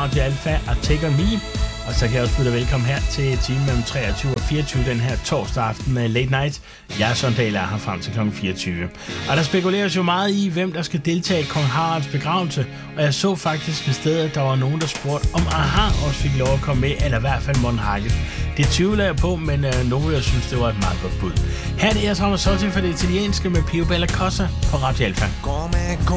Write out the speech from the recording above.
Radio Alfa og Take On Me. Og så kan jeg også byde dig velkommen her til timen mellem 23 og 24 den her torsdag aften med Late Night. Jeg er Søren Dahl, er her frem til kl. 24. Og der spekuleres jo meget i, hvem der skal deltage i Kong Haralds begravelse. Og jeg så faktisk et sted, at der var nogen, der spurgte, om Aha også fik lov at komme med, eller i hvert fald Morten Harket. Det tvivler jeg på, men nogen jeg synes, det var et meget godt bud. Her er det, jeg så for det italienske med Pio Bella Cosa på Radio Alfa.